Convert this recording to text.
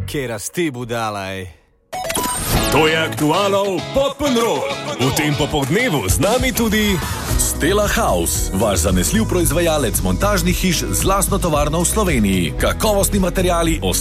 Kje rasti budalaj. To je Aktualov Pop'n'Roll. V tem popoldnevu z nami tudi Stella House, vaš zanesljiv proizvajalec montažnih hiš z lastno tovarno v Sloveniji. Kakovostni materiali,